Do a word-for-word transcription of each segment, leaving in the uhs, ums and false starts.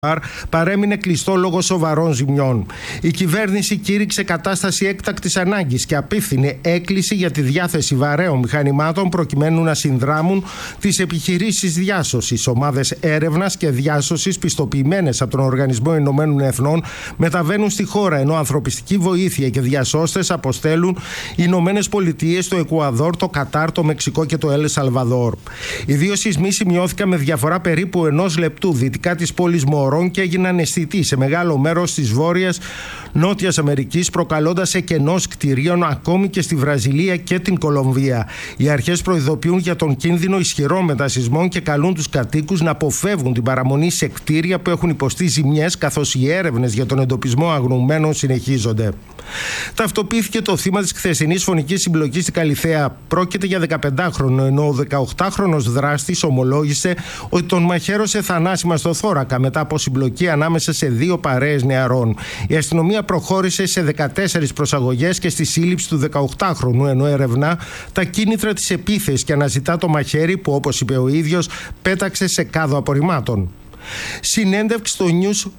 παρέμεινε κλειστό λόγω σοβαρών ζημιών. Η κυβέρνηση κήρυξε κατάσταση έκτακτης ανάγκης και απίφθινε έκκληση για τη διάθεση βαρέων μηχανημάτων προκειμένου να συνδράμουν τις επιχειρήσεις διάσωσης. Ομάδες έρευνας και διάσωσης πιστοποιημένες από τον Οργανισμό Ηνωμένων Εθνών μεταβαίνουν στη χώρα, ενώ ανθρωπιστική βοήθεια και διασώστες αποστέλουν οι Ηνωμένες Πολιτείες, το Εκουαδόρ, το Κατάρ, το Μεξικό και το Ελ Σαλβαδόρ. Οι δύο σεισμοί σημειώθηκαν με διαφορά περίπου ενός λεπτού δυτικά της πόλης Μωρό και έγιναν αισθητοί σε μεγάλο μέρος της Βόρειας Νότιας Αμερικής, προκαλώντας εκενός κτηρίων ακόμη και στη Βραζιλία και την Κολομβία. Οι αρχές προειδοποιούν για τον κίνδυνο ισχυρών μετασεισμών και καλούν τους κατοίκους να αποφεύγουν την παραμονή σε κτίρια που έχουν υποστεί ζημιές, καθώς οι έρευνες για τον εντοπισμό αγνοωμένων συνεχίζονται. Ταυτοποιήθηκε το θύμα της χθεσινής φωνικής συμπλοκής στην Καλιθέα. Πρόκειται για δεκαπεντάχρονο, ενώ ο δεκαοκτάχρονος δράστης ομολόγησε ότι τον μαχαίρωσε θανάσιμα στο θώρακα μετά από συμπλοκή ανάμεσα σε δύο παρέες νεαρών. Η αστυνομία προχώρησε σε δεκατέσσερις προσαγωγές και στη σύλληψη του δεκαοκτάχρονου, ενώ ερευνά τα κίνητρα της επίθεσης και αναζητά το μαχαίρι που, όπως είπε ο ίδιος, πέταξε σε κάδο απορριμμάτων. Συνέντευξη στο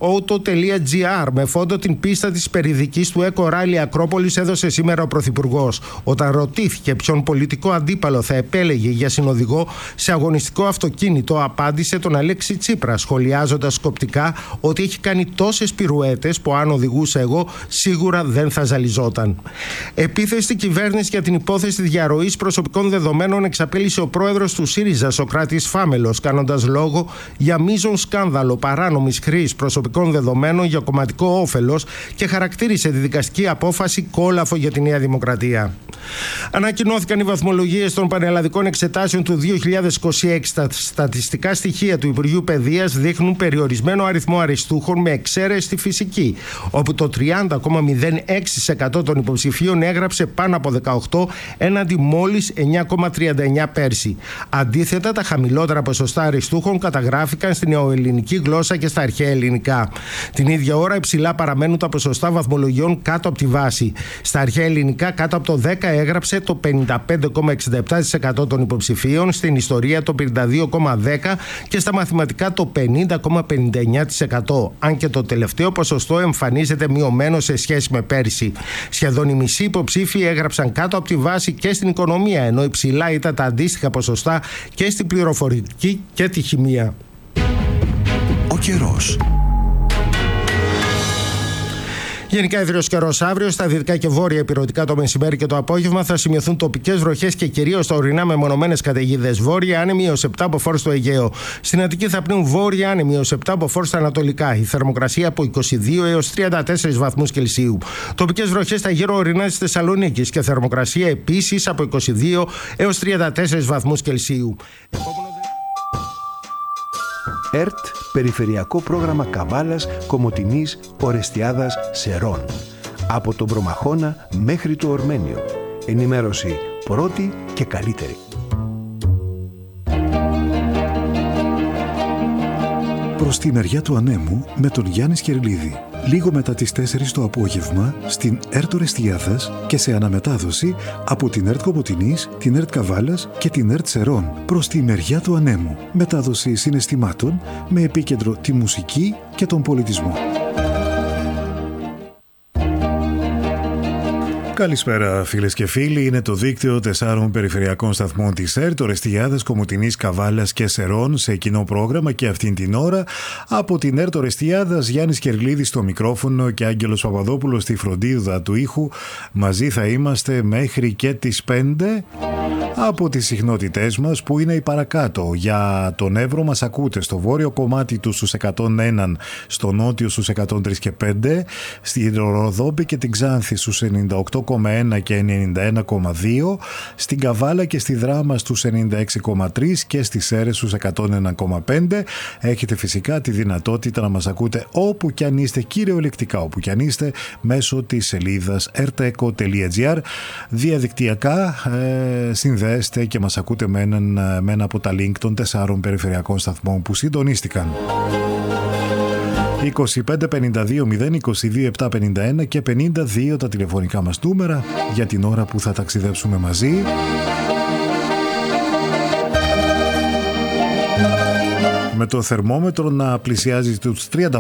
newsauto.gr με φόντο την πίστα της περιδικής του Eco Rally Ακρόπολης έδωσε σήμερα ο Πρωθυπουργός. Όταν ρωτήθηκε ποιον πολιτικό αντίπαλο θα επέλεγε για συνοδηγό σε αγωνιστικό αυτοκίνητο, απάντησε τον Αλέξη Τσίπρα, σχολιάζοντας σκοπτικά ότι έχει κάνει τόσες πυρουέτες που αν οδηγούσα εγώ σίγουρα δεν θα ζαλιζόταν. Επίθεση στην κυβέρνηση για την υπόθεση διαρροής προσωπικών δεδομένων εξαπέλυσε ο πρόεδρος του ΣΥΡΙΖΑ, Σωκράτης Φάμελος, κάνοντας λόγο για μείζον σκάνδαλο παράνομης χρήσης προσωπικών δεδομένων για κομματικό όφελος και χαρακτήρισε τη δικαστική απόφαση κόλαφο για τη Νέα Δημοκρατία. Ανακοινώθηκαν οι βαθμολογίες των πανελλαδικών εξετάσεων του δύο χιλιάδες είκοσι έξι. Τα στατιστικά στοιχεία του Υπουργείου Παιδείας δείχνουν περιορισμένο αριθμό αριστούχων με εξαίρεση στη φυσική, όπου το τριάντα κόμμα μηδέν έξι τοις εκατό των υποψηφίων έγραψε πάνω από δεκαοκτώ έναντι μόλις εννιά κόμμα τριάντα εννιά πέρσι. Αντίθετα, τα χαμηλότερα ποσοστά αριστούχων καταγράφηκαν στην νεοελληνική γλώσσα και στα αρχαία ελληνικά. Την ίδια ώρα υψηλά παραμένουν τα ποσοστά βαθμολογιών κάτω από τη βάση. Στα αρχαία ελληνικά κάτω από το δέκα έγραψε το πενήντα πέντε κόμμα εξήντα επτά τοις εκατό των υποψηφίων, στην ιστορία το πενήντα δύο κόμμα δέκα τοις εκατό και στα μαθηματικά το πενήντα κόμμα πενήντα εννιά τοις εκατό. Αν και το τελευταίο ποσοστό εμφανίζεται μειωμένο σε σχέση με πέρυσι. Σχεδόν οι μισοί υποψήφοι έγραψαν κάτω από τη βάση και στην οικονομία, ενώ υψηλά ήταν τα αντίστοιχα ποσοστά και στην πληροφορική και τη χημεία. Ο καιρός. Γενικά ιδρύος καιρός αύριο. Στα δυτικά και βόρεια ηπειρωτικά το μεσημέρι και το απόγευμα θα σημειωθούν τοπικές βροχές και κυρίως στα ορεινά μεμονωμένες καταιγίδες. Βόρεια άνεμοι έως επτά μποφόρ στο Αιγαίο. Στην Αττική θα πνέουν βόρεια άνεμοι έως επτά μποφόρ στα ανατολικά. Η θερμοκρασία από είκοσι δύο έως τριάντα τέσσερις βαθμούς Κελσίου. Τοπικές βροχές στα γύρω ορεινά της Θεσσαλονίκης και θερμοκρασία επίσης από είκοσι δύο έως τριάντα τέσσερις βαθμούς Κελσίου. ΕΡΤ, Περιφερειακό Πρόγραμμα Καβάλας, Κομοτηνής, Ορεστιάδας, Σερών. Από τον Προμαχώνα μέχρι το Ορμένιο. Ενημέρωση πρώτη και καλύτερη. Προς τη μεριά του ανέμου με τον Γιάννη Σκερλίδη. Λίγο μετά τις τέσσερις το απόγευμα στην ΕΡΤ Ορεστιάδας και σε αναμετάδοση από την ΕΡΤ Κομοτηνής, την ΕΡΤ Καβάλας και την ΕΡΤ Σερών. Προς τη μεριά του ανέμου. Μετάδοση συναισθημάτων με επίκεντρο τη μουσική και τον πολιτισμό. Καλησπέρα φίλες και φίλοι, είναι το δίκτυο τεσσάρων περιφερειακών σταθμών της ΕΡΤ, Ορεστιάδας, Κομοτηνής, Καβάλας και Σερών σε κοινό πρόγραμμα και αυτήν την ώρα από την ΕΡΤ Ορεστιάδας, Γιάννης Κερλίδης στο μικρόφωνο και Άγγελος Παπαδόπουλος στη φροντίδα του ήχου. Μαζί θα είμαστε μέχρι και τις πέντε από τις συχνότητές μας που είναι οι παρακάτω. Για τον Εύρο μας ακούτε στο βόρειο κομμάτι του στους εκατόν ένα, στο νότιο στους εκατόν τρία και πέντε, στη Ροδόμπη και την Ξάνθη στους ενενήντα οκτώ κόμμα ένα και ενενήντα ένα κόμμα δύο, στην Καβάλα και στη Δράμα στους ενενήντα έξι κόμμα τρία και στις Σέρρες στους εκατόν ένα κόμμα πέντε. Έχετε φυσικά τη δυνατότητα να μας ακούτε όπου κι αν είστε, κυριολεκτικά όπου κι αν είστε, μέσω της σελίδας erteco τελεία gr. Διαδικτυακά ε, συνδέεστε και μας ακούτε με, έναν, με ένα από τα link των τεσσάρων περιφερειακών σταθμών που συντονίστηκαν. είκοσι πέντε πενήντα δύο μηδέν είκοσι δύο επτά πενήντα ένα και πενήντα δύο τα τηλεφωνικά μας νούμερα για την ώρα που θα ταξιδέψουμε μαζί. με το θερμόμετρο να πλησιάζει τους τριάντα